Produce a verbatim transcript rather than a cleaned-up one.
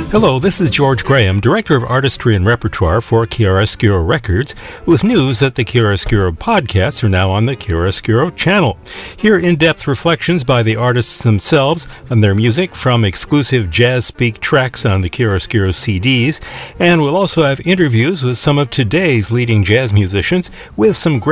Hello, this is George Graham, Director of Artistry and Repertoire for Chiaroscuro Records, with news that the Chiaroscuro podcasts are now on the Chiaroscuro channel. Hear in-depth reflections by the artists themselves on their music from exclusive Jazz Speak tracks on the Chiaroscuro C Ds, and we'll also have interviews with some of today's leading jazz musicians with some great